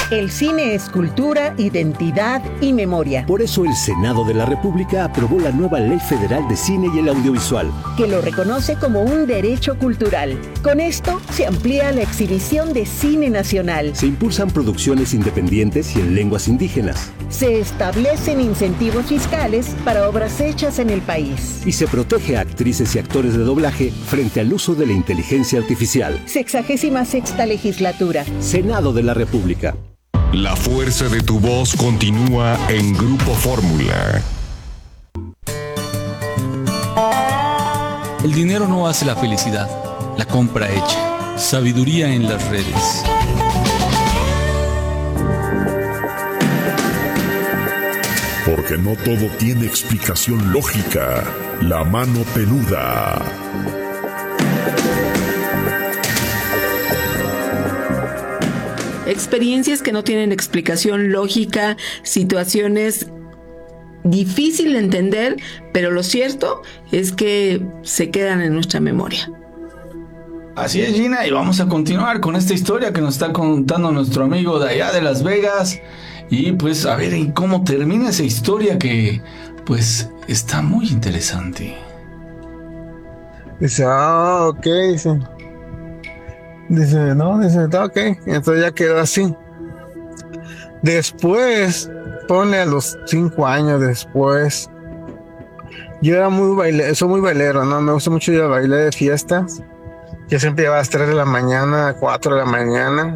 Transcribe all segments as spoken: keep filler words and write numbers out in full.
El cine es cultura, identidad y memoria. Por eso el Senado de la República aprobó la nueva Ley Federal de Cine y el Audiovisual, que lo reconoce como un derecho cultural. Con esto se amplía la exhibición de cine nacional. Se impulsan producciones independientes y en lenguas indígenas. Se establecen incentivos fiscales para obras hechas en el país. Y se protege a actrices y actores de doblaje frente al uso de la inteligencia artificial. Sexagésima sexta legislatura. Senado de la República. La fuerza de tu voz continúa en Grupo Fórmula. El dinero no hace la felicidad, la compra hecha. Sabiduría en las redes. Porque no todo tiene explicación lógica. La mano peluda. Experiencias que no tienen explicación lógica, situaciones difíciles de entender, pero lo cierto es que se quedan en nuestra memoria. Así es, Gina, y vamos a continuar con esta historia que nos está contando nuestro amigo de allá de Las Vegas. Y pues a ver en cómo termina esa historia que pues está muy interesante. Dice, ah, ok, dice. Dice, no, dice, está ok. Entonces ya quedó así. Después, ponle a los cinco años después. Yo era muy bailero, soy muy bailero, ¿no? Me gusta mucho ir a bailar de fiestas. Yo siempre iba a las tres de la mañana, cuatro de la mañana.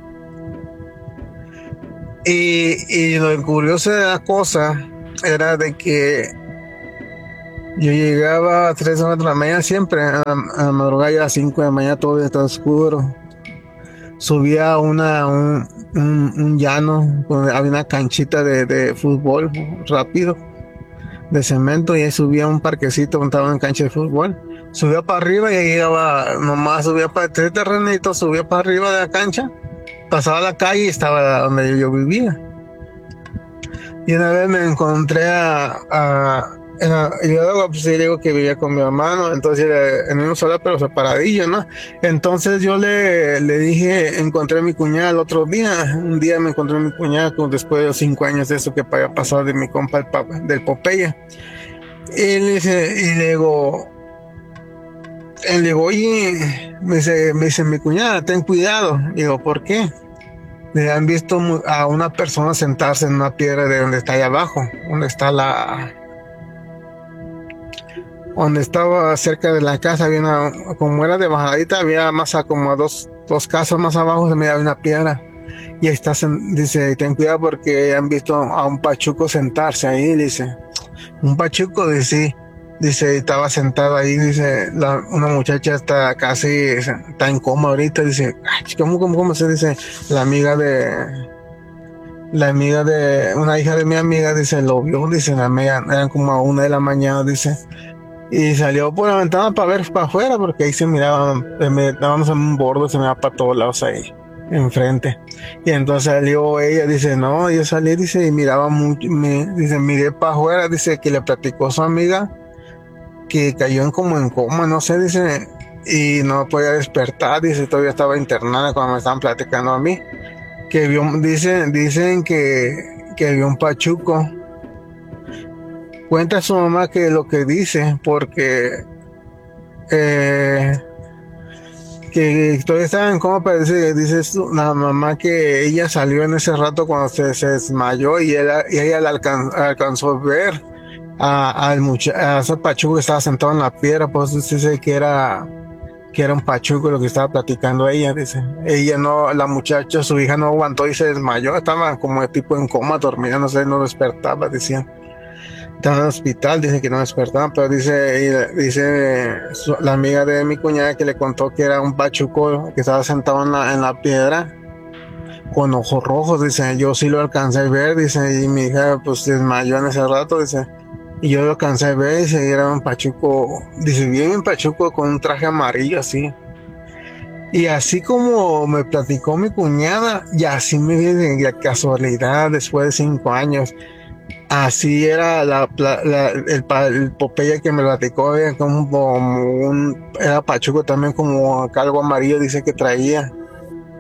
Y, y lo curioso de la cosa era de que yo llegaba a tres de la mañana siempre, a, a madrugada ya a las cinco de la mañana todo estaba oscuro. Subía una, un, un, un llano, donde había una canchita de, de fútbol rápido, de cemento, y ahí subía un parquecito donde estaba una cancha de fútbol. Subía para arriba y ahí llegaba, nomás subía para tres terrenitos, subía para arriba de la cancha. Pasaba la calle y estaba donde yo vivía. Y una vez me encontré a... a, a yo luego pues digo que vivía con mi hermano, entonces era en una sola pero separadillo, ¿no? Entonces yo le, le dije, encontré a mi cuñada el otro día. Un día me encontré a mi cuñada después de los cinco años de eso que había pasado de mi compa el papa, del Popeye. Y le dice, y le digo... Él digo, oye, me dice, me dice mi cuñada, ten cuidado. Digo, ¿por qué? Le han visto a una persona sentarse en una piedra de donde está allá abajo, donde está la... Donde estaba cerca de la casa, había una, como era de bajadita, había más a como a dos, dos casas más abajo, se me había una piedra. Y ahí está, dice, ten cuidado porque han visto a un pachuco sentarse ahí, dice. Un pachuco, dice, sí. Dice, estaba sentada ahí, dice, la, una muchacha está casi, está en coma ahorita, dice, ay, ¿cómo, cómo, cómo se dice? La amiga de, la amiga de, una hija de mi amiga, dice, lo vio, dice, la amiga, eran como a una de la mañana, dice, y salió por la ventana para ver para afuera, porque ahí se miraba, estábamos en un bordo, se miraba para todos lados ahí, enfrente, y entonces salió ella, dice, no, yo salí, dice, y miraba mucho, me, dice, miré para afuera, dice, que le platicó a su amiga, que cayó en como en coma, no sé, dice, y no podía despertar, dice, todavía estaba internada cuando me estaban platicando a mí, que vio, dicen, dicen que, que vio un pachuco. Cuenta su mamá que lo que dice, porque eh, que todavía estaba en coma, pero dice, dice la mamá que ella salió en ese rato cuando se, se desmayó y, él, y ella la alcan, alcanzó a ver a, al mucha, a ese pachuco que estaba sentado en la piedra, pues dice que era que era un pachuco lo que estaba platicando ella, dice. Ella no, la muchacha, su hija no aguantó y se desmayó, estaba como de tipo en coma, dormida, no sé, no despertaba, decían. Estaba en el hospital, dice que no despertaba, pero dice, dice su, la amiga de mi cuñada que le contó que era un pachuco que estaba sentado en la, en la piedra con ojos rojos, dice, yo sí lo alcancé a ver, dice, y mi hija pues se desmayó en ese rato, dice. Y yo lo alcancé a ver, dice, era un pachuco, dice, bien un pachuco con un traje amarillo así. Y así como me platicó mi cuñada, y así me viene de casualidad, después de cinco años, así era la, la, la, el, el Popeye que me platicó, era como un, era pachuco también como algo amarillo, dice que traía.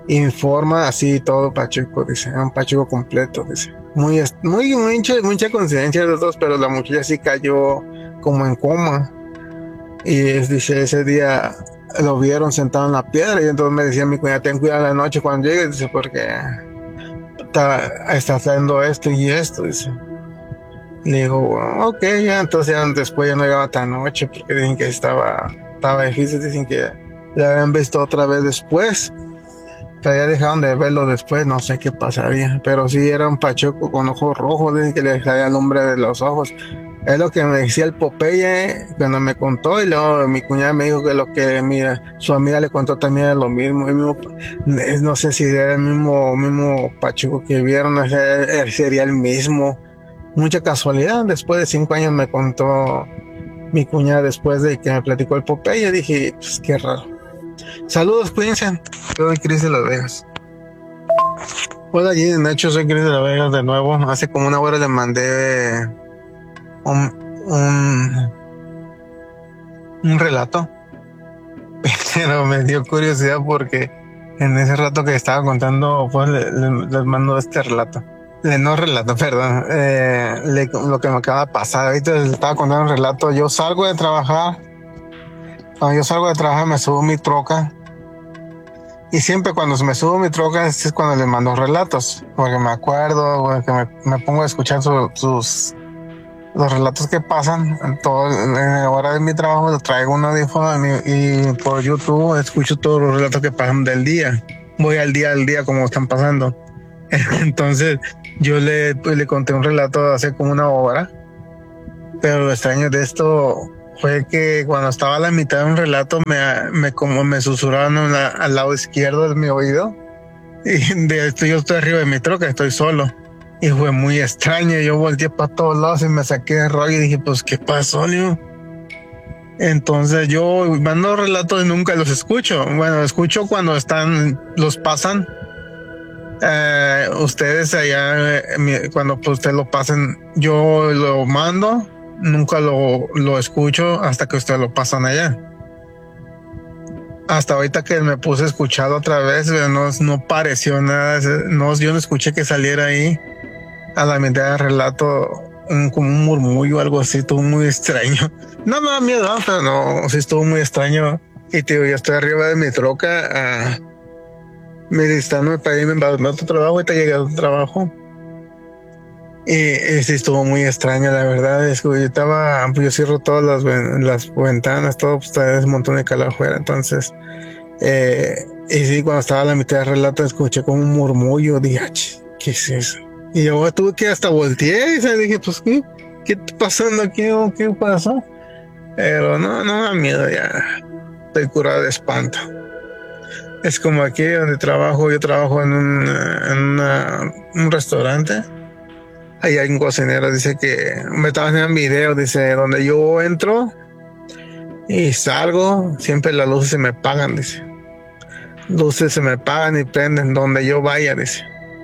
informa así todo Pacheco, dice, un Pacheco completo, dice. Muy, muy, mucha, mucha coincidencia de los dos, pero la muchacha sí cayó como en coma. Y es, dice, ese día lo vieron sentado en la piedra y entonces me decía mi cuñada, ten cuidado la noche cuando llegues, dice, porque está, está haciendo esto y esto, dice. Le digo, bueno, ok, ya, entonces ya después ya no llegaba tan noche porque dicen que estaba, estaba difícil, dicen que la habían visto otra vez después, pero ya dejaron de verlo después, no sé qué pasaría, pero sí era un Pacheco con ojos rojos, dicen que le salía el hombre de los ojos. Es lo que me decía el Popeye cuando me contó, y luego mi cuñada me dijo que lo que mira, su amiga le contó también era lo mismo, el mismo, no sé si era el mismo, mismo Pacheco que vieron, sería el mismo. Mucha casualidad, después de cinco años me contó mi cuñada, después de que me platicó el Popeye, dije, pues qué raro. Saludos, cuídense. Soy Cris de Las Vegas. Hola, allí en Nacho, soy Cris de Las Vegas de nuevo. Hace como una hora le mandé un, un, un relato, pero me dio curiosidad porque en ese rato que estaba contando, pues les le, le mando este relato. Le, no relato, perdón, eh, le, lo que me acaba de pasar. Ahorita les estaba contando un relato. Yo salgo de trabajar, cuando yo salgo de trabajar me subo mi troca, y siempre cuando me subo mi troca es cuando les mando relatos, porque me acuerdo, porque me, me pongo a escuchar su, sus los relatos que pasan en, todo, en la hora de mi trabajo. Traigo un audífono y, y por YouTube escucho todos los relatos que pasan del día. Voy al día al día como están pasando. Entonces yo le, pues, le conté un relato hace como una hora, pero lo extraño de esto fue que cuando estaba a la mitad de un relato me, me como me susurraron la, al lado izquierdo de mi oído, y de esto yo estoy arriba de mi troca, estoy solo, y fue muy extraño. Yo volteé para todos lados y me saqué de rollo y dije, pues qué pasó, Leo. Entonces yo mando relatos y nunca los escucho. Bueno, escucho cuando están, los pasan. Eh, ustedes allá, eh, cuando pues, ustedes lo pasen, yo lo mando, nunca lo, lo escucho hasta que ustedes lo pasan allá. Hasta ahorita que me puse a escuchar otra vez, no, no pareció nada, no, yo no escuché que saliera ahí a la mitad del relato un, como un murmullo, algo así, estuvo muy extraño. No me da miedo, pero no, sí estuvo muy extraño. Y tío, yo estoy arriba de mi troca, uh, meditando para irme a otro trabajo. Ahorita llegué a otro trabajo y, y sí estuvo muy extraño, la verdad. Es que yo estaba, pues yo cierro todas las, las ventanas, todo, pues está un montón de calor afuera. Entonces eh, y sí, cuando estaba a la mitad del relato escuché como un murmullo. Dije, ¿qué es eso? Y yo tuve que hasta volteé y dije, pues ¿qué, qué está pasando aquí? ¿Qué pasó? Pero no, no me da miedo, ya estoy curado de espanto. Es como aquí donde trabajo, yo trabajo en, un, en una, un restaurante. Ahí hay un cocinero, dice que me estaba haciendo un video, dice, donde yo entro y salgo, siempre las luces se me apagan, dice. Luces se me apagan y prenden donde yo vaya, dice.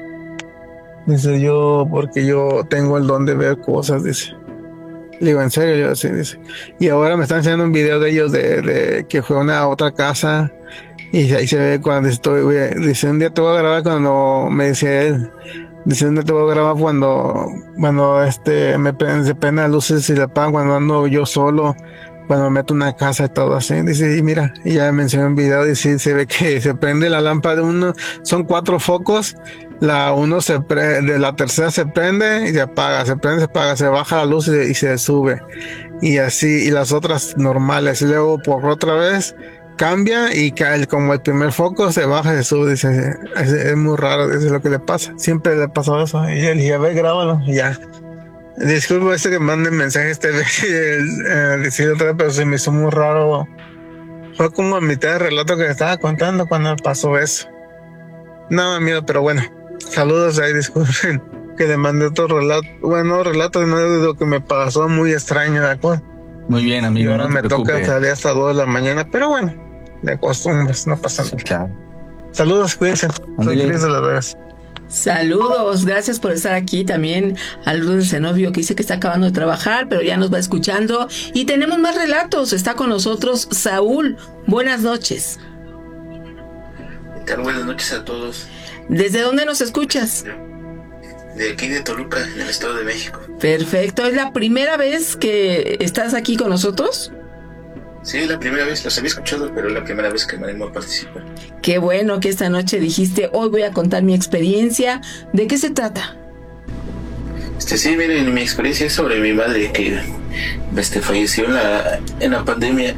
Dice yo, porque yo tengo el don de ver cosas, dice. Le digo, ¿en serio? Yo sí, dice. Y ahora me están enseñando un video de ellos de, de que fue a una otra casa. Y ahí se ve cuando estoy, dice, un día te voy a grabar cuando, me dice él, dice, un día te voy a grabar cuando, cuando este, me se prenden las luces y le apagan, cuando ando yo solo, cuando me meto en una casa y todo así. Dice, y mira, y ya me enseñó un video, dice, se ve que se prende la lámpara de uno, son cuatro focos, la uno se pre, de la tercera se prende y se apaga, se prende, se apaga, se baja la luz y, y se sube. Y así, y las otras normales, y luego por otra vez, cambia y cae, como el primer foco se baja y se sube. Dice, es, es muy raro, eso es lo que le pasa, siempre le pasó eso. Y yo le dije, a ver, grábalo, y ya. Disculpa este que mande mensaje este eh, decir otra vez, pero se me hizo muy raro. Fue como a mitad del relato que estaba contando cuando pasó eso. Nada miedo, pero bueno, saludos ahí, disculpen que le mandé otro relato, bueno, relato no de lo que me pasó, muy extraño, ¿de acuerdo? Muy bien, amigo. Y ahora no me preocupe. toca salir hasta dos de la mañana, pero bueno, de costumbres, no pasa nada. Sí, claro. Saludos, cuídense. Soy Cris de Las Vegas. Saludos, gracias por estar aquí. También a Lourdes Zenobio, que dice que está acabando de trabajar, pero ya nos va escuchando. Y tenemos más relatos. Está con nosotros Saúl. Buenas noches. tal? Buenas noches a todos. ¿Desde dónde nos escuchas? De aquí de Toluca, en el Estado de México. Perfecto. ¿Es la primera vez que estás aquí con nosotros? Sí, la primera vez, los había escuchado, pero es la primera vez que me animo a participar. Qué bueno que esta noche dijiste, hoy voy a contar mi experiencia. ¿De qué se trata? Este, sí, miren, mi experiencia es sobre mi madre que este, falleció en la, en la pandemia.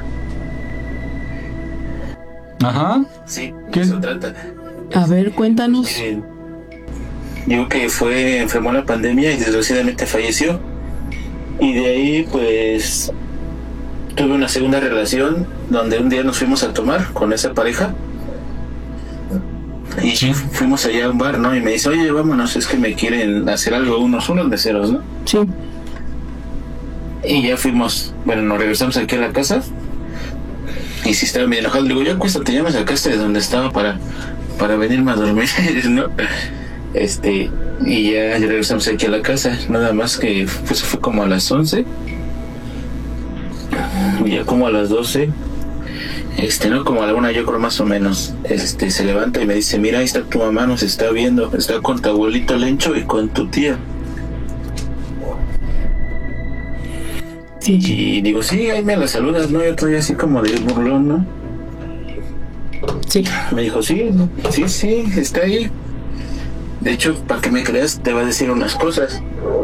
Ajá. Sí, ¿qué eso trata? A ver, cuéntanos. Miren, digo que fue, enfermó en la pandemia y desgraciadamente falleció. Y de ahí, pues, tuve una segunda relación donde un día nos fuimos a tomar con esa pareja. Y sí, fuimos allá a un bar, ¿no? Y me dice, oye, vámonos, es que me quieren hacer algo, unos, unos meseros, ¿no? Sí. Y ya fuimos, bueno, nos regresamos aquí a la casa. Y si estaba bien enojado, le digo, yo acuéstate, ya me sacaste de donde estaba para, para venirme a dormir, ¿no? Este, y ya regresamos aquí a la casa, nada más que pues fue como a las once. Y ya como a las doce, este, no, como a la una yo creo más o menos, este, se levanta y me dice, mira, ahí está tu mamá, nos está viendo, está con tu abuelito Lencho y con tu tía. Sí. Y digo, sí, ahí me la saludas, ¿no? Yo estoy así como de burlón, ¿no? Sí. Me dijo, sí, sí, sí, está ahí. De hecho, para que me creas, te va a decir unas cosas.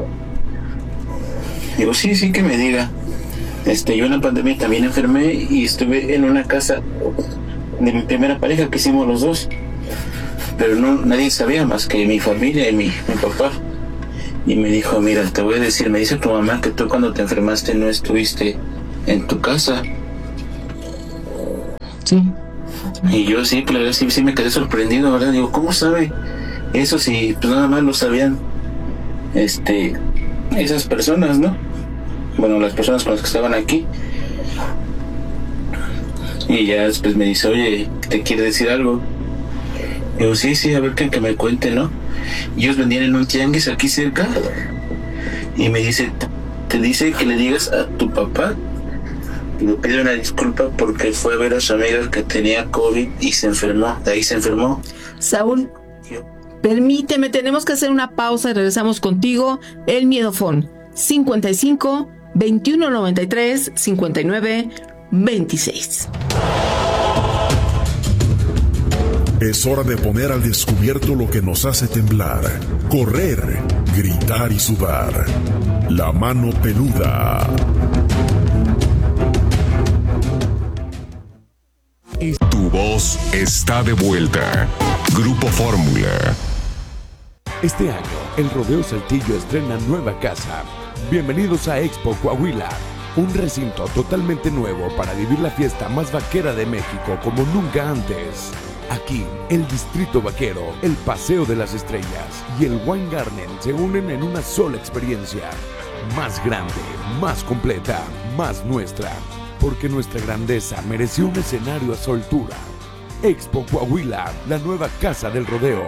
Digo, sí, sí, que me diga. Este, yo en la pandemia también enfermé y estuve en una casa de mi primera pareja que hicimos los dos. Pero no, nadie sabía más que mi familia y mi, mi papá. Y me dijo, mira, te voy a decir, me dice tu mamá que tú cuando te enfermaste no estuviste en tu casa. Sí. Y yo sí, claro, sí, sí me quedé sorprendido, ¿verdad? Digo, ¿cómo sabe eso si pues nada más lo sabían este, esas personas, ¿no? Bueno, las personas con las que estaban aquí. Y ya después me dice, oye, ¿te quiere decir algo? Digo, sí, sí, a ver que, que me cuente, ¿no? Y ellos vendían en un tianguis aquí cerca. Y me dice, te dice que le digas a tu papá que le pide una disculpa porque fue a ver a su amiga que tenía COVID y se enfermó. De ahí se enfermó. Saúl, permíteme, tenemos que hacer una pausa y regresamos contigo. El Miedofón, cincuenta y cinco, veintiuno noventa y tres, cincuenta y nueve, veintiséis. Es hora de poner al descubierto lo que nos hace temblar, correr, gritar y sudar. La mano peluda. Tu voz está de vuelta. Grupo Fórmula. Este año, el Rodeo Saltillo estrena nueva casa. Bienvenidos a Expo Coahuila, un recinto totalmente nuevo para vivir la fiesta más vaquera de México como nunca antes. Aquí, el Distrito Vaquero, el Paseo de las Estrellas y el Wine Garden se unen en una sola experiencia. Más grande, más completa, más nuestra. Porque nuestra grandeza mereció un escenario a su altura. Expo Coahuila, la nueva casa del rodeo.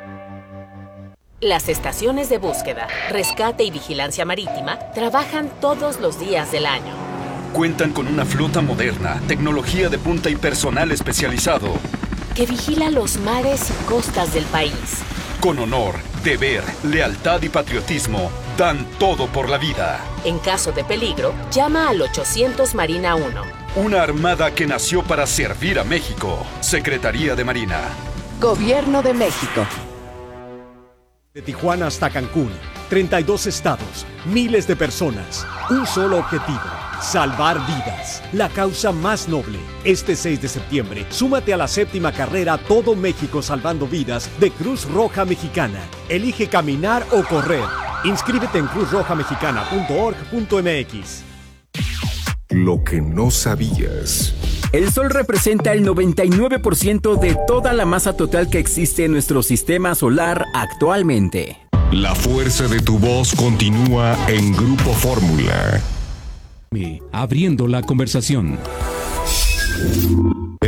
Las estaciones de búsqueda, rescate y vigilancia marítima trabajan todos los días del año. Cuentan con una flota moderna, tecnología de punta y personal especializado que vigila los mares y costas del país. Con honor, deber, lealtad y patriotismo, dan todo por la vida. En caso de peligro, llama al ochocientos Marina uno. Una armada que nació para servir a México. Secretaría de Marina. Gobierno de México. De Tijuana hasta Cancún, treinta y dos estados, miles de personas, un solo objetivo, salvar vidas, la causa más noble. Este seis de septiembre, súmate a la séptima carrera Todo México Salvando Vidas de Cruz Roja Mexicana. Elige caminar o correr. Inscríbete en cruz roja mexicana punto org punto m x. Lo que no sabías. El Sol representa el noventa y nueve por ciento de toda la masa total que existe en nuestro sistema solar actualmente. La fuerza de tu voz continúa en Grupo Fórmula. Abriendo la conversación. El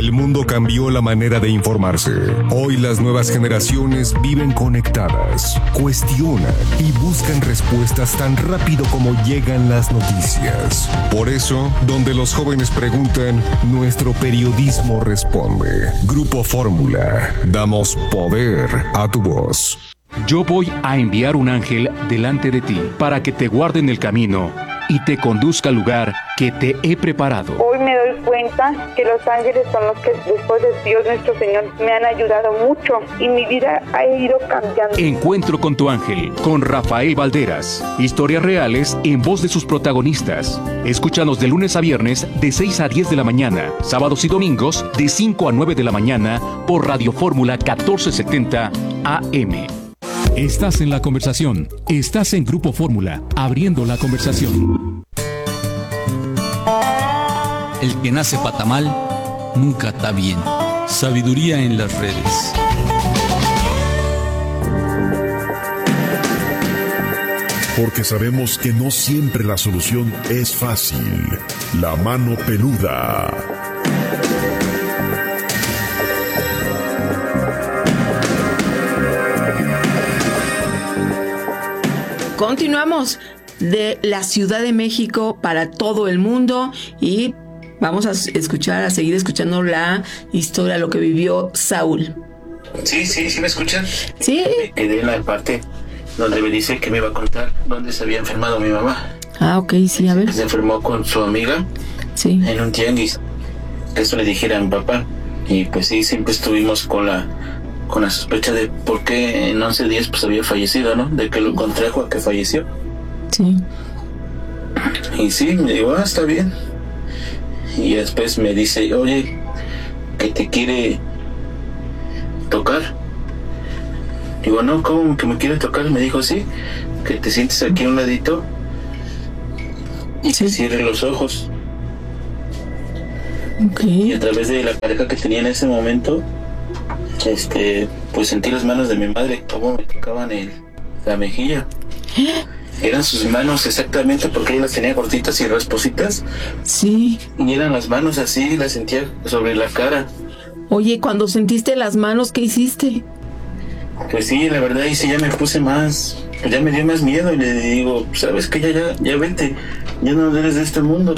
El mundo cambió la manera de informarse. Hoy las nuevas generaciones viven conectadas, cuestionan y buscan respuestas tan rápido como llegan las noticias. Por eso, donde los jóvenes preguntan, nuestro periodismo responde. Grupo Fórmula. Damos poder a tu voz. Yo voy a enviar un ángel delante de ti para que te guarde en el camino y te conduzca al lugar que te he preparado. Hoy me doy cuenta que los ángeles son los que después de Dios nuestro Señor me han ayudado mucho y mi vida ha ido cambiando. Encuentro con tu ángel, con Rafael Valderas. Historias reales en voz de sus protagonistas. Escúchanos de lunes a viernes de seis a diez de la mañana, sábados y domingos de cinco a nueve de la mañana por Radio Fórmula catorce setenta A M. Estás en la conversación. Estás en Grupo Fórmula, abriendo la conversación. El que nace patamal nunca está bien. Sabiduría en las redes. Porque sabemos que no siempre la solución es fácil. La mano peluda. Continuamos de la Ciudad de México para todo el mundo y vamos a escuchar, a seguir escuchando la historia, lo que vivió Saúl. Sí, sí, sí me escuchan. Sí. Me quedé en la parte donde me dice que me iba a contar dónde se había enfermado mi mamá. Ah, ok, sí, a ver. Se enfermó con su amiga. Sí. En un tianguis. Que eso le dijera a mi papá. Y pues sí, siempre estuvimos con la con la sospecha de por qué en once días pues había fallecido, ¿no? De que lo contrajo a que falleció. Sí. Y sí, me digo, ah, está bien. Y después me dice, oye, que te quiere tocar. Digo, no, ¿cómo que me quiere tocar? Me dijo, sí, que te sientes aquí a un ladito y sí. Que cierres los ojos. Okay. Y a través de la pareja que tenía en ese momento, este, pues sentí las manos de mi madre, cómo me tocaban el, la mejilla. Eran sus manos exactamente, porque ella las tenía cortitas y raspositas. Sí. Y eran las manos así, las sentía sobre la cara. Oye, cuando sentiste las manos, ¿qué hiciste? Pues sí, la verdad, y sí, ya me puse más, pues ya me dio más miedo y le digo, sabes que ya, ya, ya vete, ya no eres de este mundo.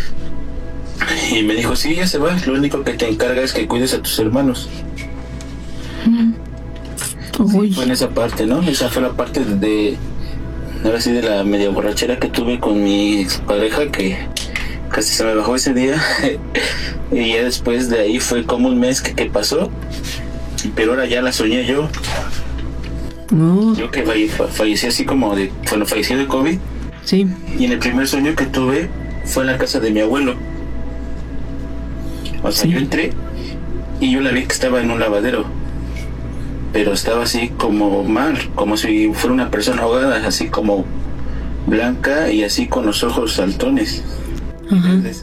Y me dijo, sí, ya se va, lo único que te encarga es que cuides a tus hermanos. Mm. Sí, fue en esa parte, ¿no? Esa fue la parte de, ahora sí, de la media borrachera que tuve con mi pareja, que casi se me bajó ese día. Y ya después de ahí fue como un mes que, que pasó, pero ahora ya la soñé yo. No. Yo que falle, fallecí así como de, bueno, fallecí de COVID. Sí. Y en el primer sueño que tuve fue en la casa de mi abuelo. O sea, sí. Yo entré y yo la vi que estaba en un lavadero, pero estaba así como mal, como si fuera una persona ahogada, así como blanca y así con los ojos saltones. Entonces,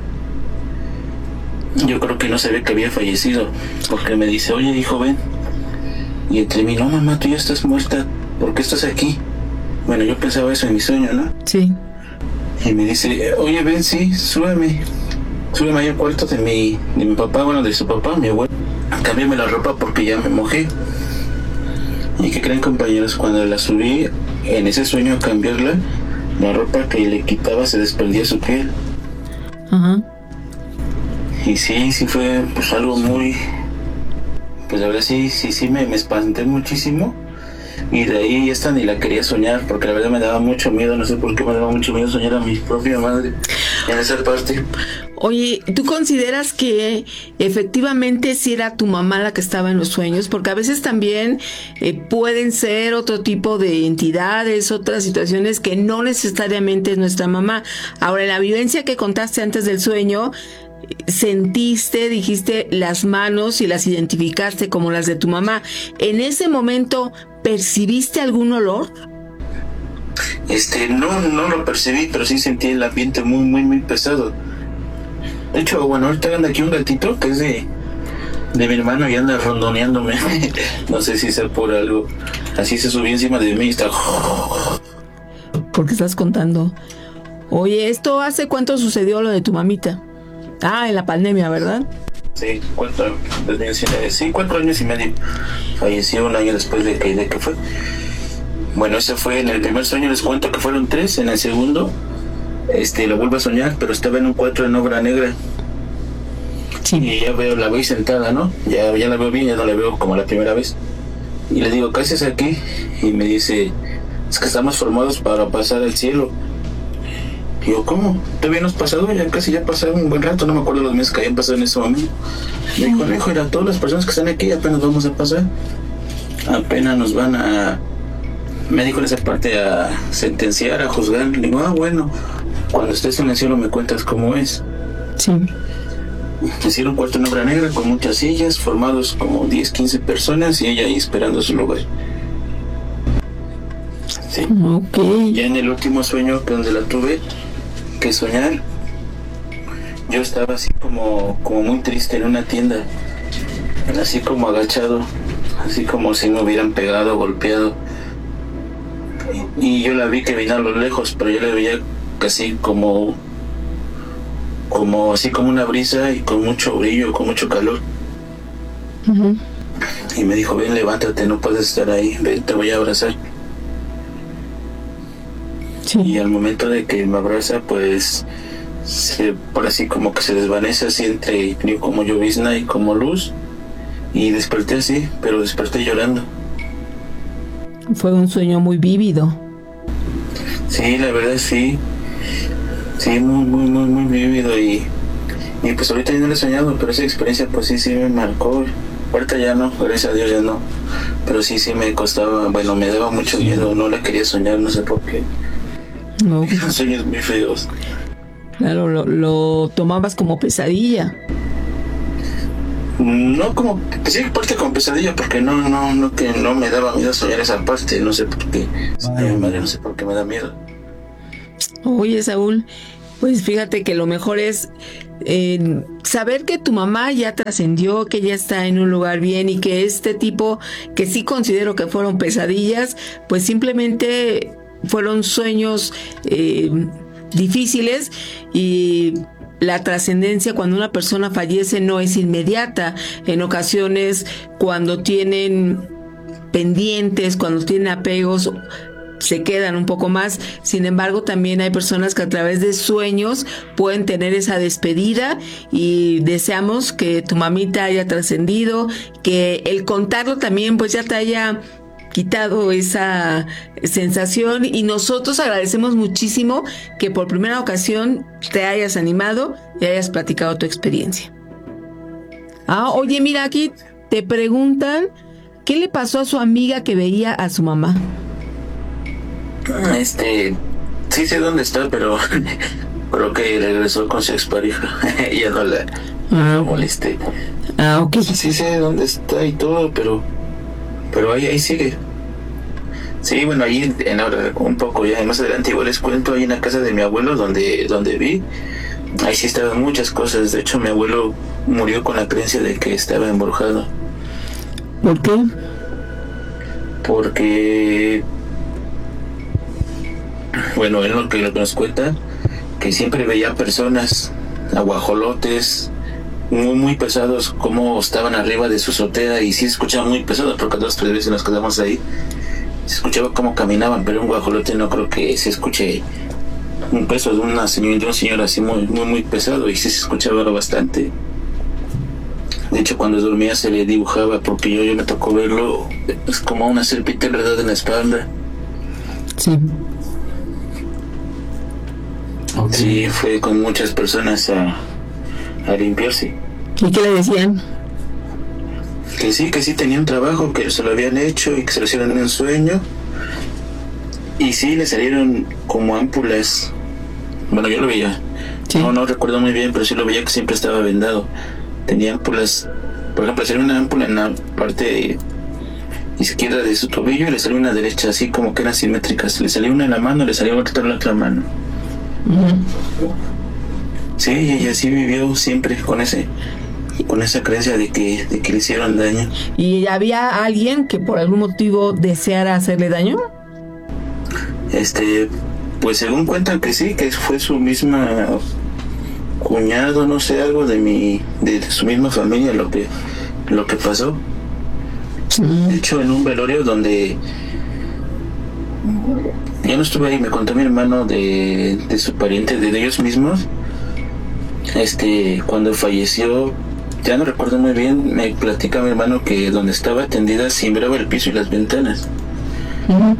yo creo que no sabía que había fallecido, porque me dice, oye hijo, ven. Y entre mí, no mamá, tú ya estás muerta, ¿por qué estás aquí? Bueno, yo pensaba eso en mi sueño, ¿no? Sí. Y me dice, oye ven, sí, súbeme Súbeme ahí al cuarto de mi, de mi papá, bueno, de su papá, mi abuelo. Cámbiame la ropa porque ya me mojé. ¿Y qué creen, compañeros? Cuando la subí, en ese sueño a cambiarla, la ropa que le quitaba se desprendía su piel. Ajá. Y sí, sí fue pues algo muy... Pues ahora sí, sí, sí me, me espanté muchísimo. Y de ahí esta ni la quería soñar, porque la verdad me daba mucho miedo, no sé por qué me daba mucho miedo soñar a mi propia madre en esa parte. Oye, ¿tú consideras que efectivamente sí era tu mamá la que estaba en los sueños? Porque a veces también eh, pueden ser otro tipo de entidades, otras situaciones que no necesariamente es nuestra mamá. Ahora, en la vivencia que contaste antes del sueño, sentiste, dijiste las manos y las identificaste como las de tu mamá. ¿En ese momento percibiste algún olor? Este, no, no lo percibí, pero sí sentí el ambiente muy, muy, muy pesado. De hecho, bueno, ahorita anda aquí un gatito que es de, de mi hermano y anda rondoneándome. No sé si sea por algo. Así se subió encima de mí y está... ¿Por qué estás contando? Oye, ¿esto hace cuánto sucedió lo de tu mamita? Ah, en la pandemia, ¿verdad? Sí, cuatro, sí, cuatro años y medio. Falleció un año después de que, de que fue. Bueno, ese fue en el primer sueño, les cuento que fueron tres. En el segundo, este, lo vuelvo a soñar, pero estaba en un cuarto en obra negra. Sí. Y ya veo, la veo sentada, ¿no? Ya, ya la veo bien, ya no la veo como la primera vez. Y le digo, ¿qué haces aquí? Y me dice, es que estamos formados para pasar al cielo. Y yo, ¿cómo? ¿Todavía no has pasado? Ya casi ya pasado un buen rato, no me acuerdo los meses que habían pasado en ese momento. Me dijo, no, hijo, era todas las personas que están aquí apenas vamos a pasar. Apenas nos van a... Me dijo en esa parte a sentenciar, a juzgar. Le digo, ah, bueno, cuando estés en el cielo me cuentas cómo es. Sí. Hicieron un cuarto en obra negra con muchas sillas, formados como diez, quince personas y ella ahí esperando su lugar. Sí. Okay. Ya en el último sueño que donde la tuve que soñar, yo estaba así como, como muy triste en una tienda, así como agachado, así como si me hubieran pegado, golpeado. Y, y yo la vi que venía a lo lejos, pero yo la veía casi como, como así como una brisa y con mucho brillo, con mucho calor. Uh-huh. Y me dijo, ven, levántate, no puedes estar ahí, ven, te voy a abrazar. Sí. Y al momento de que me abraza, pues se, por así como que se desvanece así entre como llovizna y como luz. Y desperté así, pero desperté llorando. Fue un sueño muy vívido. Sí, la verdad sí. Sí, muy, muy, muy, muy vívido. Y, y pues ahorita ya no lo he soñado, pero esa experiencia pues sí, sí me marcó. Ahorita ya no, gracias a Dios ya no. Pero sí, sí me costaba, bueno, me daba mucho miedo, no la quería soñar, no sé por qué. No. Eran sueños muy feos. Claro, lo, lo tomabas como pesadilla. No como, sí, parte como pesadilla, porque no, no, no, que no me daba miedo soñar esa parte, no sé por qué. Ay, madre, no sé por qué me da miedo. Oye, Saúl, pues fíjate que lo mejor es eh, saber que tu mamá ya trascendió, que ya está en un lugar bien y que este tipo, que sí considero que fueron pesadillas, pues simplemente fueron sueños eh, difíciles. Y la trascendencia cuando una persona fallece no es inmediata. En ocasiones, cuando tienen pendientes, cuando tienen apegos, se quedan un poco más. Sin embargo, también hay personas que a través de sueños pueden tener esa despedida, y deseamos que tu mamita haya trascendido, que el contarlo también pues ya te haya quitado esa sensación, y nosotros agradecemos muchísimo que por primera ocasión te hayas animado y hayas platicado tu experiencia. Ah, oye, mira, aquí te preguntan ¿qué le pasó a su amiga que veía a su mamá? Este, sí sé dónde está, pero creo que regresó con su expareja. Ya no la ah, molesté. Ah, ok. Sí sé dónde está y todo, pero pero ahí, ahí sigue. Sí, bueno, ahí en ahora un poco ya más adelante igual les cuento, ahí en la casa de mi abuelo donde donde vi, ahí sí estaban muchas cosas. De hecho, mi abuelo murió con la creencia de que estaba embrujado. ¿Por qué? Porque bueno, él lo que, lo que nos cuenta, que siempre veía personas, aguajolotes, muy muy pesados, como estaban arriba de su azotea, y sí se escuchaba muy pesado, porque dos tres veces nos quedamos ahí, se escuchaba cómo caminaban, pero un guajolote no creo que se escuche un peso de una señora, de un señor así muy muy muy pesado, y sí se escuchaba bastante. De hecho, cuando dormía se le dibujaba, porque yo, yo me tocó verlo, es como una serpiente enredada en la espalda. Sí. Sí, fue con muchas personas a, a limpiarse. ¿Y qué le decían? Que sí, que sí tenía un trabajo, que se lo habían hecho y que se lo hicieron en un sueño. Y sí, le salieron como ámpulas. Bueno, yo lo veía. Sí. No, no recuerdo muy bien, pero sí lo veía que siempre estaba vendado. Tenía ámpulas. Por ejemplo, le salió una ámpula en la parte izquierda de su tobillo y le salió una derecha, así como que eran simétricas. Le salió una en la mano y le salió otra en la otra mano. Uh-huh. Sí, ella sí vivió siempre con ese con esa creencia de que, de que le hicieron daño. ¿Y había alguien que por algún motivo deseara hacerle daño? Este, pues según cuentan que sí, que fue su misma cuñado, no sé, algo de mi, de, de su misma familia, lo que, lo que pasó. De hecho, en un velorio donde yo no estuve ahí, me contó mi hermano de, de su pariente, de ellos mismos. Este, cuando falleció, ya no recuerdo muy bien, me platica mi hermano que donde estaba tendida cimbraba el piso y las ventanas. Uh-huh.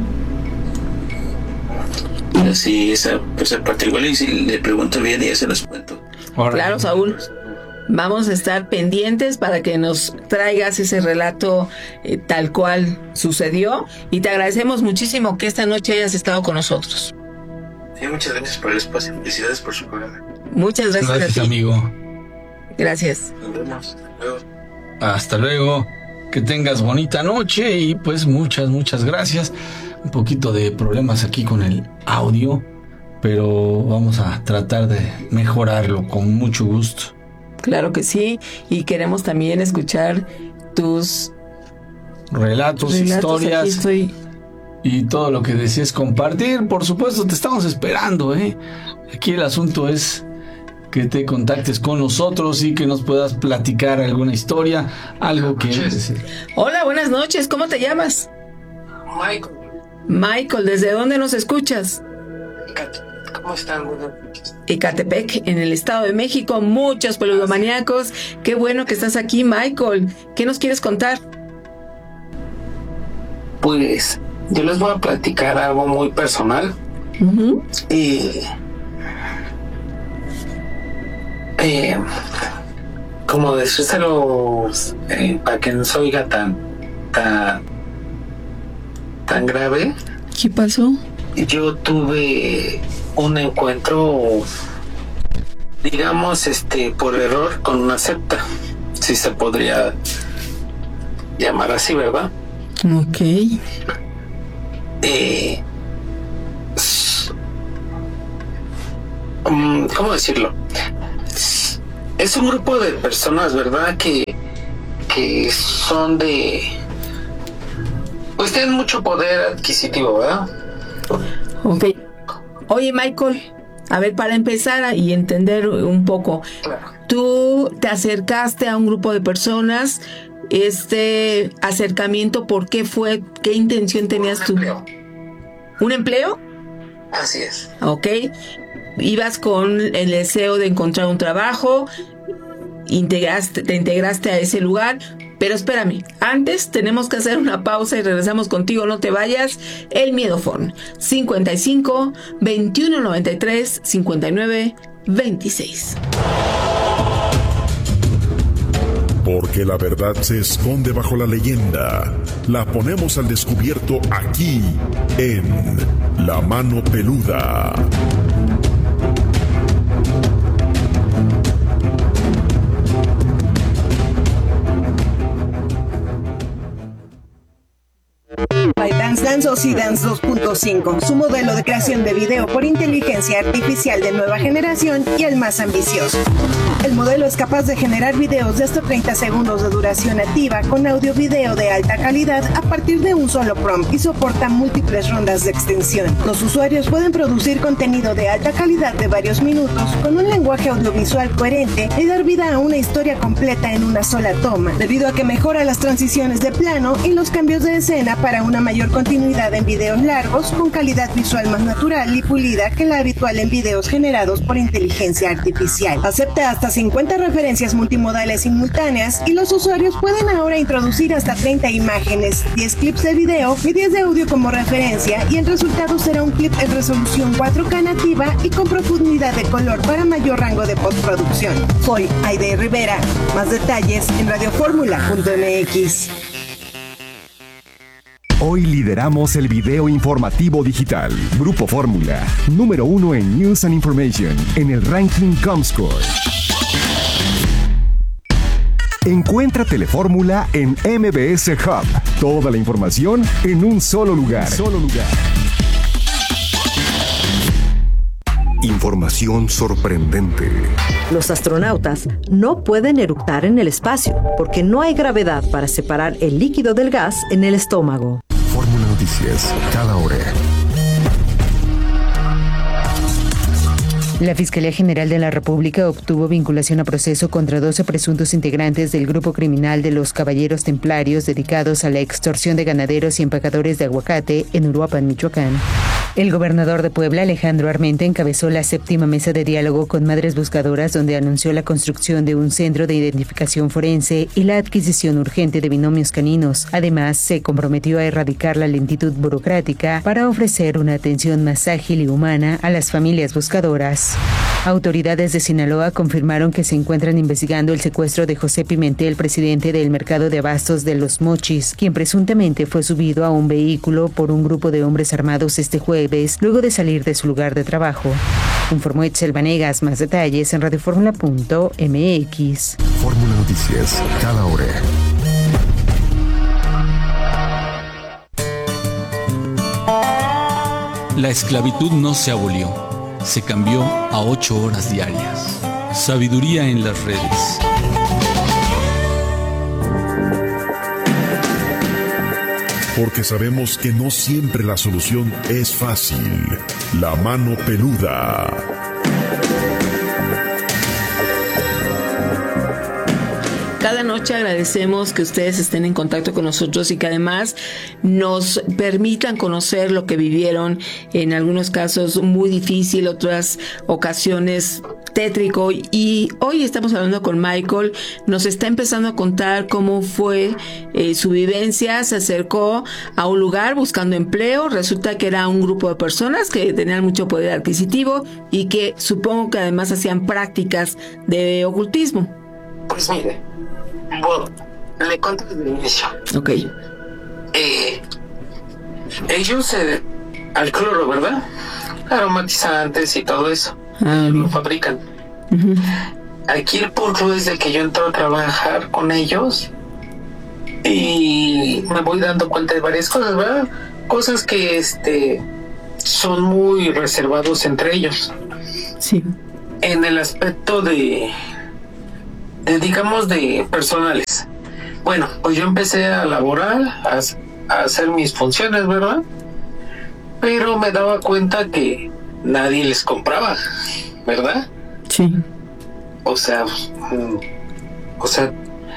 Y así, esa, esa parte igual, y si le pregunto bien, y ya se los cuento. Claro, Saúl. Vamos a estar pendientes para que nos traigas ese relato eh, tal cual sucedió, y te agradecemos muchísimo que esta noche hayas estado con nosotros. Sí, muchas gracias por el espacio. Felicidades por su programa. Muchas gracias, gracias a ti. amigo. Gracias. Nos vemos. Hasta luego. Hasta luego. Que tengas bonita noche y pues muchas, muchas gracias. Un poquito de problemas aquí con el audio, pero vamos a tratar de mejorarlo con mucho gusto. Claro que sí, y queremos también escuchar tus relatos, relatos historias estoy... y todo lo que desees compartir. Por supuesto, te estamos esperando, ¿eh? Aquí el asunto es que te contactes con nosotros y que nos puedas platicar alguna historia, algo que... Hola, buenas noches, ¿cómo te llamas? Michael. Michael, ¿desde dónde nos escuchas? ¿Cómo están? Ecatepec, en el Estado de México, muchos peludomaníacos. Qué bueno que estás aquí, Michael. ¿Qué nos quieres contar? Pues yo les voy a platicar algo muy personal. Uh-huh. Y eh, como decírselo eh, para que no se oiga tan tan tan grave. ¿Qué pasó? Yo tuve un encuentro, digamos, este, por error con una secta, si se podría llamar así, ¿verdad? Ok. Eh, um, ¿Cómo decirlo? Es un grupo de personas, ¿verdad? Que, que son de... Pues tienen mucho poder adquisitivo, ¿verdad? Ok. Oye, Michael, a ver, para empezar y entender un poco, tú te acercaste a un grupo de personas, este acercamiento, ¿por qué fue? ¿Qué intención tenías tú? Empleo. ¿Un empleo? Así es. Ok. Ibas con el deseo de encontrar un trabajo, integraste, te integraste a ese lugar. Pero espérame, antes tenemos que hacer una pausa y regresamos contigo, no te vayas. El Miedofón, cincuenta y cinco, veintiuno noventa y tres, cincuenta y nueve, veintiséis. Porque la verdad se esconde bajo la leyenda. La ponemos al descubierto aquí, en La Mano Peluda. ByteDance lanzó SeeDance dos punto cinco, su modelo de creación de video por inteligencia artificial de nueva generación y el más ambicioso. El modelo es capaz de generar videos de hasta treinta segundos de duración nativa con audio-video de alta calidad a partir de un solo prompt y soporta múltiples rondas de extensión. Los usuarios pueden producir contenido de alta calidad de varios minutos con un lenguaje audiovisual coherente y dar vida a una historia completa en una sola toma, debido a que mejora las transiciones de plano y los cambios de escena para una mayor continuidad en videos largos con calidad visual más natural y pulida que la habitual en videos generados por inteligencia artificial. Acepta hasta cincuenta referencias multimodales simultáneas y los usuarios pueden ahora introducir hasta treinta imágenes, diez clips de video y diez de audio como referencia, y el resultado será un clip en resolución cuatro K nativa y con profundidad de color para mayor rango de postproducción. Soy Aide Rivera. Más detalles en radioformula punto m x. Hoy lideramos el video informativo digital. Grupo Fórmula, número uno en News and Information, en el ranking Comscore. Encuentra Telefórmula en M B S Hub. Toda la información en un solo lugar. Solo lugar. Información sorprendente. Los astronautas no pueden eructar en el espacio porque no hay gravedad para separar el líquido del gas en el estómago. Fórmula Noticias, cada hora. La Fiscalía General de la República obtuvo vinculación a proceso contra doce presuntos integrantes del grupo criminal de los Caballeros Templarios dedicados a la extorsión de ganaderos y empacadores de aguacate en Uruapan, Michoacán. El gobernador de Puebla, Alejandro Armenta, encabezó la séptima mesa de diálogo con Madres Buscadoras, donde anunció la construcción de un centro de identificación forense y la adquisición urgente de binomios caninos. Además, se comprometió a erradicar la lentitud burocrática para ofrecer una atención más ágil y humana a las familias buscadoras. Autoridades de Sinaloa confirmaron que se encuentran investigando el secuestro de José Pimentel, presidente del mercado de abastos de Los Mochis, quien presuntamente fue subido a un vehículo por un grupo de hombres armados este jueves, luego de salir de su lugar de trabajo. Informó Etzel Vanegas. Más detalles en radioformula punto m x. Fórmula Noticias, cada hora. La esclavitud no se abolió, se cambió a ocho horas diarias. Sabiduría en las redes. Porque sabemos que no siempre la solución es fácil. La mano peluda. Cada noche agradecemos que ustedes estén en contacto con nosotros y que además nos permitan conocer lo que vivieron, en algunos casos muy difícil, otras ocasiones tétrico. Y hoy estamos hablando con Michael, nos está empezando a contar cómo fue eh, su vivencia. Se acercó a un lugar buscando empleo, resulta que era un grupo de personas que tenían mucho poder adquisitivo y que supongo que además hacían prácticas de ocultismo. Pues mire, bueno, le cuento desde el inicio. Ok. Eh, ellos se... Eh, al cloro, ¿verdad? Aromatizantes y todo eso. Ah, lo fabrican. Uh-huh. Aquí el punto es de que yo entro a trabajar con ellos y me voy dando cuenta de varias cosas, ¿verdad? Cosas que este son muy reservados entre ellos. Sí. En el aspecto de... de, digamos, de personales. Bueno, pues yo empecé a laborar, a, a hacer mis funciones, ¿verdad? Pero me daba cuenta que nadie les compraba, ¿verdad? Sí. O sea, o sea...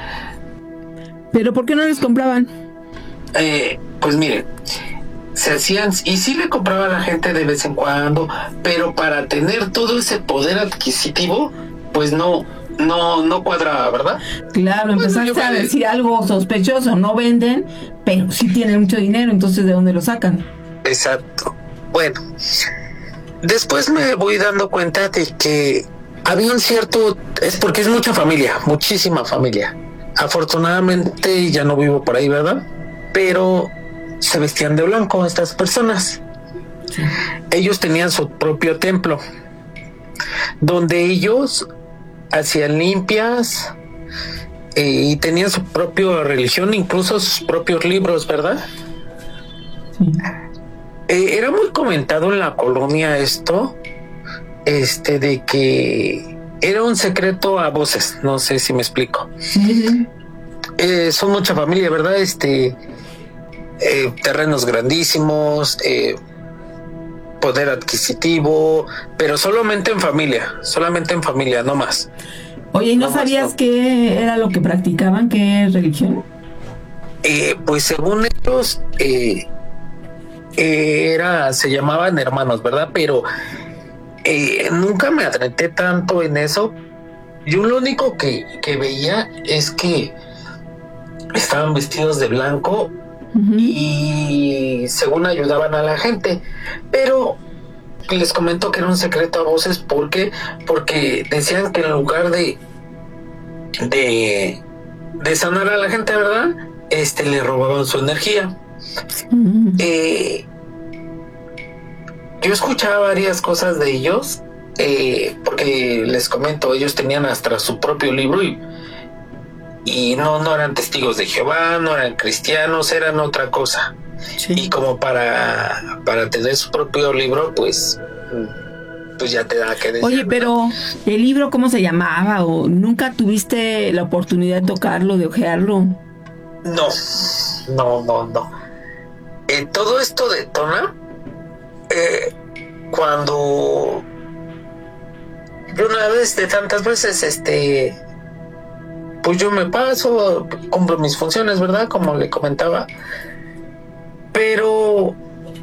¿Pero por qué no les compraban? Eh, pues mire, se hacían, y sí le compraba a la gente de vez en cuando, pero para tener todo ese poder adquisitivo, pues no... No, no cuadra, ¿verdad? Claro, empezaste pues, a decir algo sospechoso. No venden, pero sí tienen mucho dinero. Entonces, ¿de dónde lo sacan? Exacto. Bueno, después me voy dando cuenta de que había un cierto... Es porque es mucha familia, muchísima familia. Afortunadamente ya no vivo por ahí, ¿verdad? Pero se vestían de blanco estas personas. Sí. Ellos tenían su propio templo, donde ellos... hacían limpias eh, y tenían su propia religión, incluso sus propios libros, ¿verdad? Sí. Eh, era muy comentado en la colonia esto, este, de que era un secreto a voces, no sé si me explico. Sí. Eh, son mucha familia, ¿verdad? Este, eh, terrenos grandísimos, eh, poder adquisitivo, pero solamente en familia, solamente en familia, no más. Oye, ¿y no, no sabías más, no. qué era lo que practicaban? ¿Qué religión? Eh, pues según ellos, eh, eh, era, se llamaban hermanos, ¿verdad? Pero eh, nunca me adentré tanto en eso. Yo lo único que, que veía es que estaban vestidos de blanco. Uh-huh. Y según ayudaban a la gente, pero les comento que era un secreto a voces. ¿Por qué? Porque decían que en lugar de de, de sanar a la gente, ¿verdad? Este, le robaban su energía. Uh-huh. eh, yo escuchaba varias cosas de ellos, eh, porque les comento, ellos tenían hasta su propio libro y Y no, no eran testigos de Jehová, no eran cristianos, eran otra cosa. Sí. Y como para, para tener su propio libro, pues, pues ya te da que decir. Oye, pero ¿el libro cómo se llamaba? ¿O nunca tuviste la oportunidad de tocarlo, de hojearlo? No, no, no, no. Eh, todo esto detona eh, cuando yo una vez de tantas veces, este, pues yo me paso, cumplo mis funciones, ¿verdad? Como le comentaba. Pero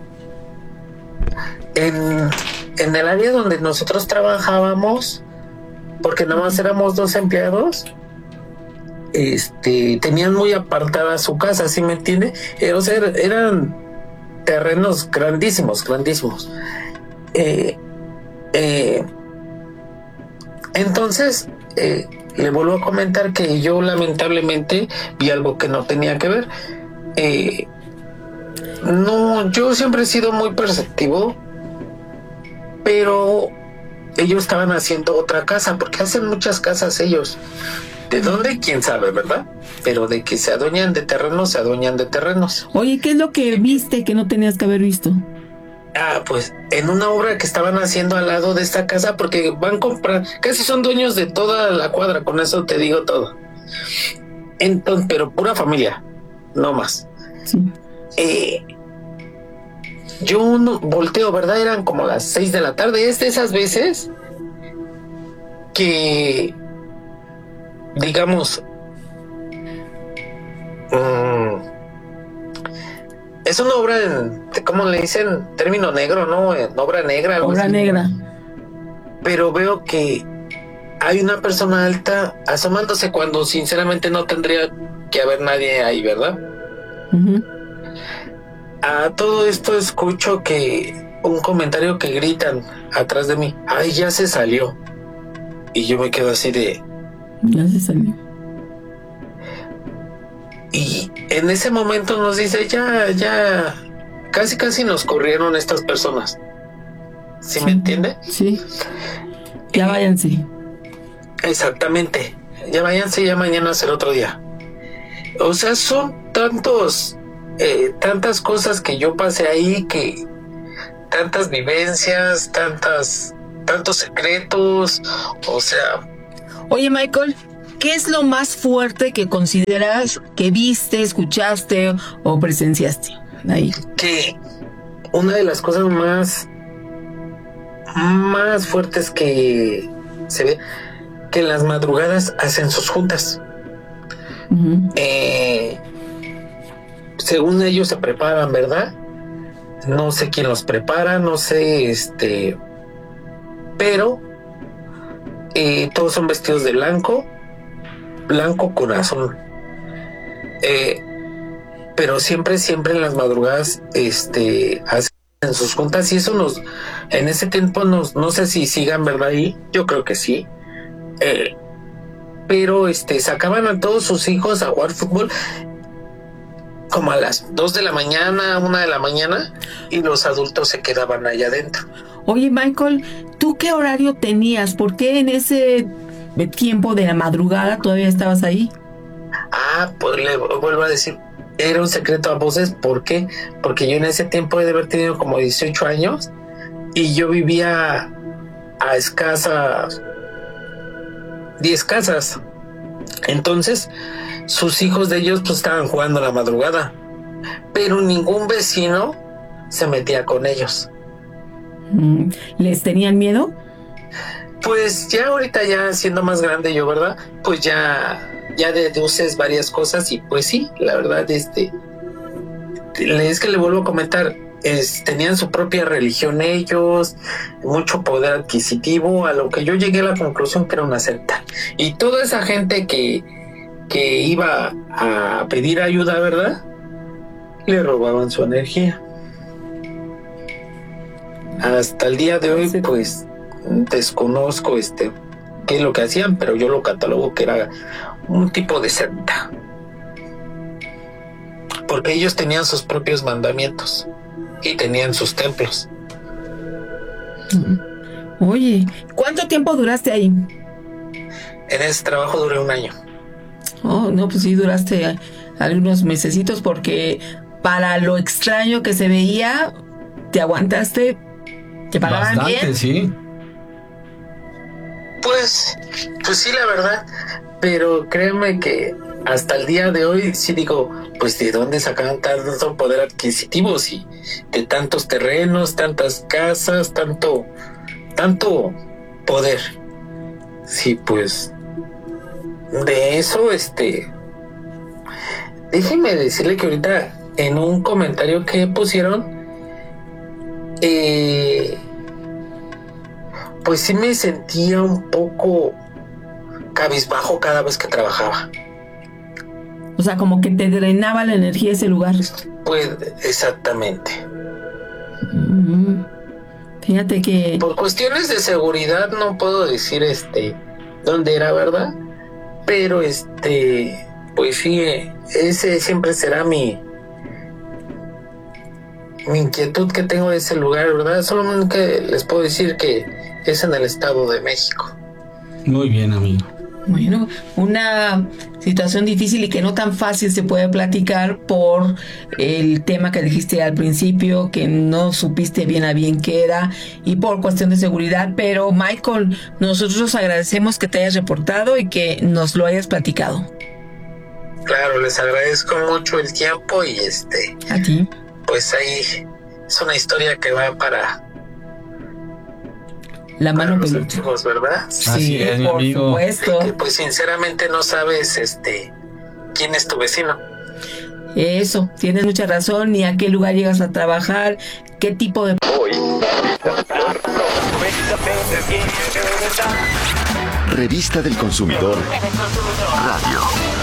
en, en el área donde nosotros trabajábamos, porque nada más éramos dos empleados, este, tenían muy apartada su casa, ¿sí me entiende? Eh, o sea, eran terrenos grandísimos, grandísimos. Eh, eh, entonces, eh, le vuelvo a comentar que yo lamentablemente vi algo que no tenía que ver. Eh, no, yo siempre he sido muy perceptivo, pero ellos estaban haciendo otra casa, porque hacen muchas casas ellos. ¿De dónde? Quién sabe, ¿verdad? Pero de que se adueñan de terrenos, se adueñan de terrenos. Oye, ¿qué es lo que viste que no tenías que haber visto? Ah, pues en una obra que estaban haciendo al lado de esta casa, porque van a comprar, casi son dueños de toda la cuadra, con eso te digo todo. Entonces, pero pura familia, no más. Sí. Eh, yo no, volteo, ¿verdad? Eran como las seis de la tarde. Es de esas veces que, digamos, um, es una obra, en, ¿cómo le dicen? Término negro, ¿no? En obra negra. Algo obra así. negra. Pero veo que hay una persona alta asomándose cuando sinceramente no tendría que haber nadie ahí, ¿verdad? Uh-huh. A todo esto escucho que un comentario que gritan atrás de mí: ay, ya se salió. Y yo me quedo así de... Ya se salió. Y en ese momento nos dice, ya, ya, casi casi nos corrieron estas personas. ¿Sí, sí me entiende? Sí. Ya váyanse. Exactamente. Ya váyanse, ya mañana será otro día. O sea, son tantos, eh, tantas cosas que yo pasé ahí, que tantas vivencias, tantas, tantos secretos, o sea... Oye, Michael, ¿qué es lo más fuerte que consideras que viste, escuchaste o presenciaste ahí? Que una de las cosas más más fuertes que se ve, que en las madrugadas hacen sus juntas. Uh-huh. Eh, según ellos se preparan, ¿verdad? No sé quién los prepara, no sé, este, pero eh, todos son vestidos de blanco, blanco con azul. Eh, pero siempre, siempre en las madrugadas, este, hacen en sus juntas, y eso nos, en ese tiempo nos, no sé si sigan, ¿verdad? Ahí, yo creo que sí. Eh, pero este, sacaban a todos sus hijos a jugar fútbol como a las dos de la mañana, una de la mañana, y los adultos se quedaban allá adentro. Oye, Michael, ¿tú qué horario tenías? ¿Por qué en ese tiempo de la madrugada todavía estabas ahí? Ah, pues le vuelvo a decir, era un secreto a voces. ¿Por qué? Porque yo en ese tiempo he de haber tenido como dieciocho años y yo vivía a escasas diez casas. Entonces, sus hijos de ellos pues estaban jugando a la madrugada, pero ningún vecino se metía con ellos. ¿Les tenían miedo? Pues ya ahorita, ya siendo más grande yo, ¿verdad? Pues ya... ya deduces varias cosas, y pues sí, la verdad, este, es que le vuelvo a comentar, es, tenían su propia religión ellos, mucho poder adquisitivo, a lo que yo llegué a la conclusión que era una secta. Y toda esa gente que, que iba a pedir ayuda, ¿verdad?, le robaban su energía. Hasta el día de hoy, pues, desconozco este qué es lo que hacían, pero yo lo catalogo que era un tipo de secta, porque ellos tenían sus propios mandamientos y tenían sus templos. Oye, ¿cuánto tiempo duraste ahí? En ese trabajo duré un año. Oh, no, pues sí duraste algunos mesecitos, porque para lo extraño que se veía, te aguantaste, te pagaban bastante, bien. Sí. Pues, pues sí, la verdad, pero créeme que hasta el día de hoy sí digo, pues de dónde sacaban tanto poder adquisitivo, y de tantos terrenos, tantas casas, tanto, tanto poder. sí, pues de eso, este, déjeme decirle que ahorita en un comentario que pusieron, eh, pues sí me sentía un poco cabizbajo cada vez que trabajaba. O sea, como que te drenaba la energía ese lugar. Pues exactamente. Mm, fíjate que por cuestiones de seguridad no puedo decir este dónde era, ¿verdad? Pero este, pues sí, ese siempre será mi mi inquietud que tengo de ese lugar, ¿verdad? Solamente les puedo decir que es en el Estado de México. Muy bien, amigo. Bueno, una situación difícil y que no tan fácil se puede platicar por el tema que dijiste al principio, que no supiste bien a bien qué era y por cuestión de seguridad, pero Michael, nosotros agradecemos que te hayas reportado y que nos lo hayas platicado. Claro, les agradezco mucho el tiempo y este... ¿A ti? Pues ahí es una historia que va para... La mano los peluda. Hijos, ¿verdad? Sí, Así es, por amigo. Supuesto. Que pues sinceramente no sabes este quién es tu vecino. Eso, tienes mucha razón, ni a qué lugar llegas a trabajar, qué tipo de... Revista del Consumidor Radio.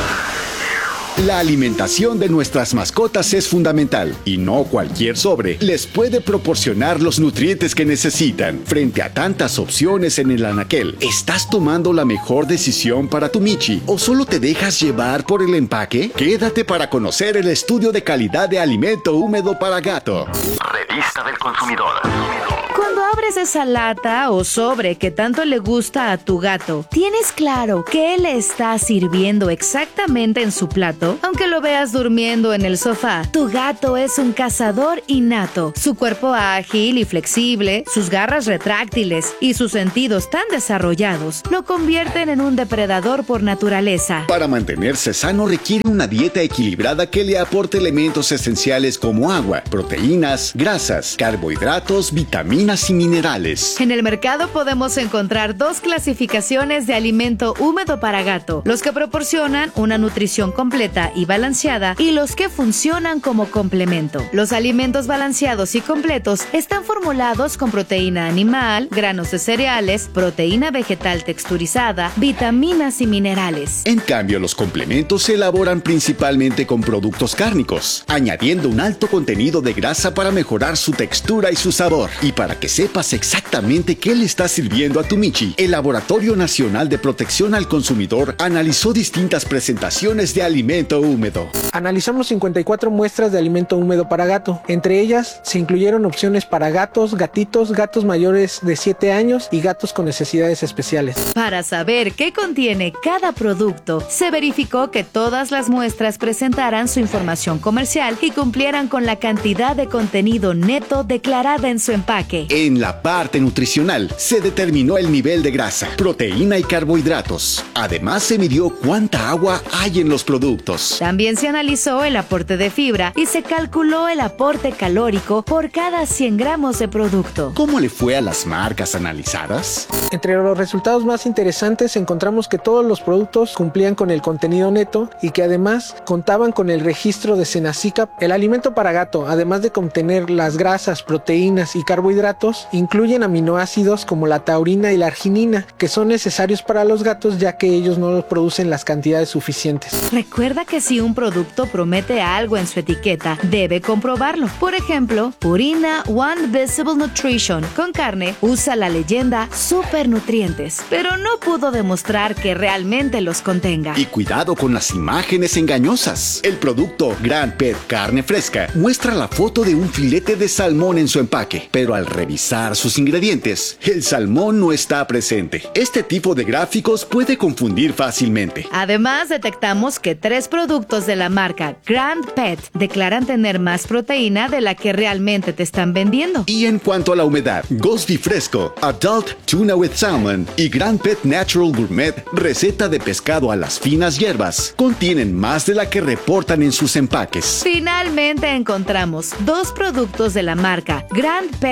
La alimentación de nuestras mascotas es fundamental y no cualquier sobre les puede proporcionar los nutrientes que necesitan. Frente a tantas opciones en el anaquel, ¿estás tomando la mejor decisión para tu Michi o solo te dejas llevar por el empaque? Quédate para conocer el estudio de calidad de alimento húmedo para gato. Revista del Consumidor. Cuando abres esa lata o sobre que tanto le gusta a tu gato, ¿tienes claro qué le está sirviendo exactamente en su plato? Aunque lo veas durmiendo en el sofá, tu gato es un cazador innato. Su cuerpo ágil y flexible, sus garras retráctiles y sus sentidos tan desarrollados lo convierten en un depredador por naturaleza. Para mantenerse sano requiere una dieta equilibrada que le aporte elementos esenciales como agua, proteínas, grasas, carbohidratos, vitaminas y minerales. En el mercado podemos encontrar dos clasificaciones de alimento húmedo para gato: los que proporcionan una nutrición completa y balanceada y los que funcionan como complemento. Los alimentos balanceados y completos están formulados con proteína animal, granos de cereales, proteína vegetal texturizada, vitaminas y minerales. En cambio, los complementos se elaboran principalmente con productos cárnicos, añadiendo un alto contenido de grasa para mejorar su textura y su sabor. Y para que sepas exactamente qué le está sirviendo a tu Michi, el Laboratorio Nacional de Protección al Consumidor analizó distintas presentaciones de alimento húmedo. Analizamos cincuenta y cuatro muestras de alimento húmedo para gato. Entre ellas se incluyeron opciones para gatos, gatitos, gatos mayores de siete años y gatos con necesidades especiales. Para saber qué contiene cada producto, se verificó que todas las muestras presentaran su información comercial y cumplieran con la cantidad de contenido neto declarada en su empaque. En la parte nutricional se determinó el nivel de grasa, proteína y carbohidratos. Además se midió cuánta agua hay en los productos. También se analizó el aporte de fibra y se calculó el aporte calórico por cada cien gramos de producto. ¿Cómo le fue a las marcas analizadas? Entre los resultados más interesantes encontramos que todos los productos cumplían con el contenido neto y que además contaban con el registro de Senasica. El alimento para gato, además de contener las grasas, proteínas y carbohidratos, incluyen aminoácidos como la taurina y la arginina, que son necesarios para los gatos ya que ellos no los producen las cantidades suficientes. Recuerda que si un producto promete algo en su etiqueta, debe comprobarlo. Por ejemplo, Purina One Visible Nutrition con carne usa la leyenda Super Nutrientes, pero no pudo demostrar que realmente los contenga. Y cuidado con las imágenes engañosas. El producto Grand Pet Carne Fresca muestra la foto de un filete de salmón en su empaque, pero al revisar sus ingredientes, el salmón no está presente. Este tipo de gráficos puede confundir fácilmente. Además, detectamos que tres productos de la marca Grand Pet declaran tener más proteína de la que realmente te están vendiendo. Y en cuanto a la humedad, Ghosty Fresco, Adult Tuna with Salmon y Grand Pet Natural Gourmet, receta de pescado a las finas hierbas, contienen más de la que reportan en sus empaques. Finalmente encontramos dos productos de la marca Grand Pet Kitchen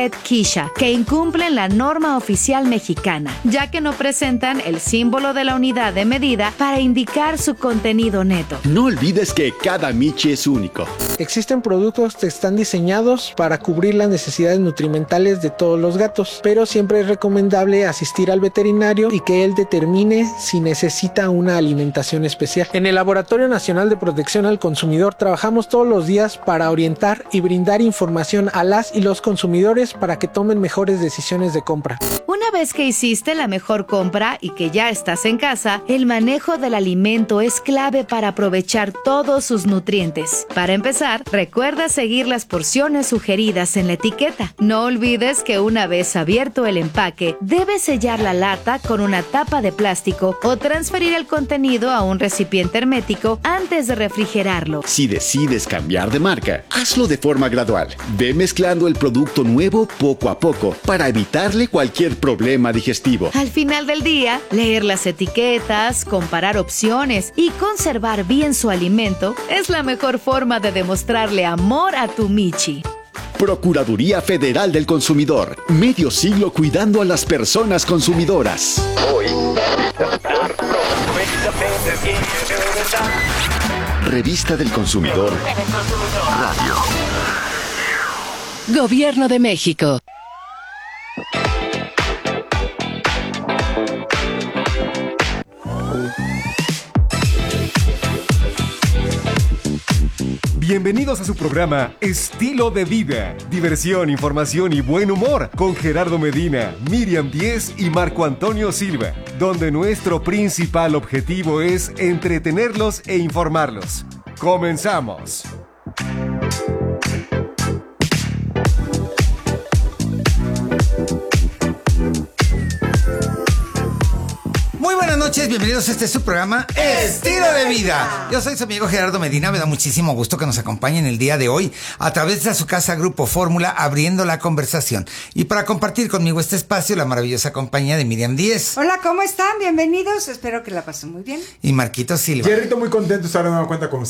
Fisha, que incumplen la norma oficial mexicana, ya que no presentan el símbolo de la unidad de medida para indicar su contenido neto. No olvides que cada Michi es único. Existen productos que están diseñados para cubrir las necesidades nutrimentales de todos los gatos, pero siempre es recomendable asistir al veterinario y que él determine si necesita una alimentación especial. En el Laboratorio Nacional de Protección al Consumidor trabajamos todos los días para orientar y brindar información a las y los consumidores para que tomen mejores decisiones de compra. Una vez que hiciste la mejor compra y que ya estás en casa, el manejo del alimento es clave para aprovechar todos sus nutrientes. Para empezar, recuerda seguir las porciones sugeridas en la etiqueta. No olvides que una vez abierto el empaque, debes sellar la lata con una tapa de plástico o transferir el contenido a un recipiente hermético antes de refrigerarlo. Si decides cambiar de marca, hazlo de forma gradual. Ve mezclando el producto nuevo poco a poco para evitarle cualquier problema digestivo. Al final del día, leer las etiquetas, comparar opciones y conservar bien su alimento es la mejor forma de demostrarle amor a tu Michi. Procuraduría Federal del Consumidor. Medio siglo cuidando a las personas consumidoras. Hoy. Revista del Consumidor. Radio. Gobierno de México. Bienvenidos a su programa Estilo de Vida. Diversión, información y buen humor con Gerardo Medina, Miriam Díez y Marco Antonio Silva, donde nuestro principal objetivo es entretenerlos e informarlos. ¡Comenzamos! Muy buenas noches, bienvenidos a este su programa Estilo de Vida. Yo soy su amigo Gerardo Medina, me da muchísimo gusto que nos acompañen el día de hoy a través de su casa Grupo Fórmula, abriendo la conversación. Y para compartir conmigo este espacio, la maravillosa compañía de Miriam Díez. Hola, ¿cómo están? Bienvenidos, espero que la pasen muy bien. Y Marquito Silva. Jerrito, muy contento de estar de nueva cuenta con